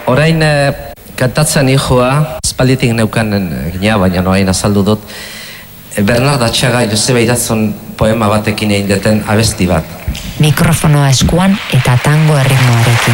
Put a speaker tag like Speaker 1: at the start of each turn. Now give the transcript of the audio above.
Speaker 1: Orain kantatzen ijoa, espalditik neukan gina, baina orain azaldu dut, Bernard Atxaga Joseba Iratzon poema batekin egin deten abesti bat.
Speaker 2: Mikrofonoa eskuan eta tango erritmoarekin.